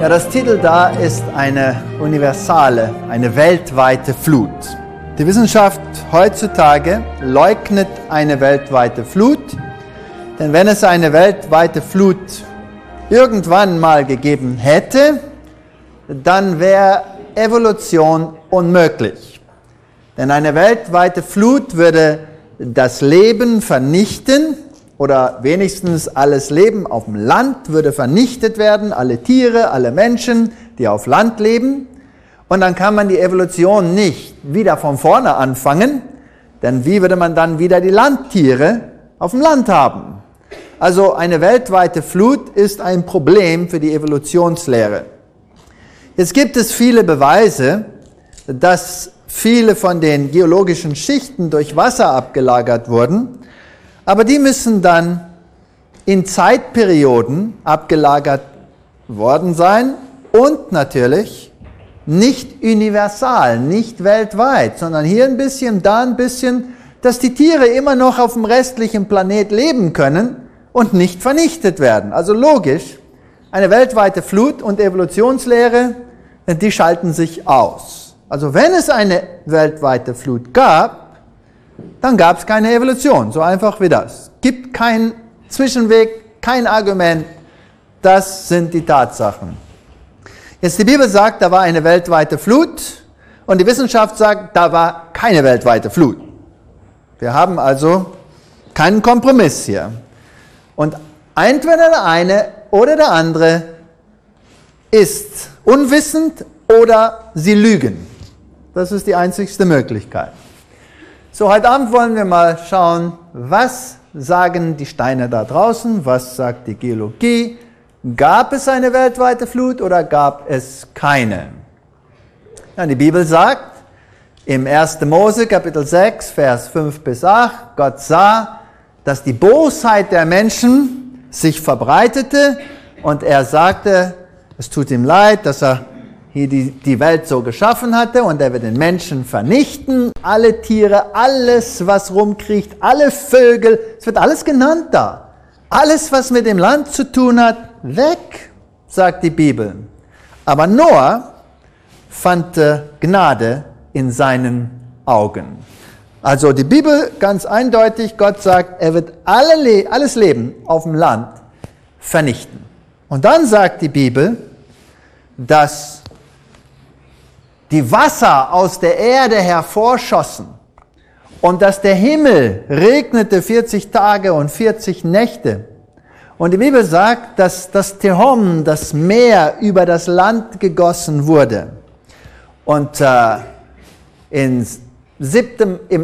Ja, das Titel da ist eine universale, eine weltweite Flut. Die Wissenschaft heutzutage leugnet eine weltweite Flut, denn wenn es eine weltweite Flut irgendwann mal gegeben hätte, dann wäre Evolution unmöglich. Denn eine weltweite Flut würde das Leben vernichten, oder wenigstens alles Leben auf dem Land würde vernichtet werden, alle Tiere, alle Menschen, die auf Land leben. Und dann kann man die Evolution nicht wieder von vorne anfangen, denn wie würde man dann wieder die Landtiere auf dem Land haben? Also eine weltweite Flut ist ein Problem für die Evolutionslehre. Jetzt gibt es viele Beweise, dass viele von den geologischen Schichten durch Wasser abgelagert wurden, aber die müssen dann in Zeitperioden abgelagert worden sein und natürlich nicht universal, nicht weltweit, sondern hier ein bisschen, da ein bisschen, dass die Tiere immer noch auf dem restlichen Planet leben können und nicht vernichtet werden. Also logisch, eine weltweite Flut und Evolutionslehre, die schalten sich aus. Also wenn es eine weltweite Flut gab, dann gab es keine Evolution, so einfach wie das. Gibt keinen Zwischenweg, kein Argument, das sind die Tatsachen. Jetzt die Bibel sagt, da war eine weltweite Flut und die Wissenschaft sagt, da war keine weltweite Flut. Wir haben also keinen Kompromiss hier. Und entweder der eine oder der andere ist unwissend oder sie lügen. Das ist die einzigste Möglichkeit. So, heute Abend wollen wir mal schauen, was sagen die Steine da draußen, was sagt die Geologie. Gab es eine weltweite Flut oder gab es keine? Ja, die Bibel sagt im 1. Mose Kapitel 6, Vers 5 bis 8, Gott sah, dass die Bosheit der Menschen sich verbreitete und er sagte, es tut ihm leid, dass er hier die Welt so geschaffen hatte und er wird den Menschen vernichten, alle Tiere, alles was rumkriecht, alle Vögel, es wird alles genannt da. Alles was mit dem Land zu tun hat, weg, sagt die Bibel. Aber Noah fand Gnade in seinen Augen. Also die Bibel ganz eindeutig, Gott sagt, er wird alles Leben auf dem Land vernichten. Und dann sagt die Bibel, dass die Wasser aus der Erde hervorschossen und dass der Himmel regnete 40 Tage und 40 Nächte. Und die Bibel sagt, dass das Tehom, das Meer, über das Land gegossen wurde. Und im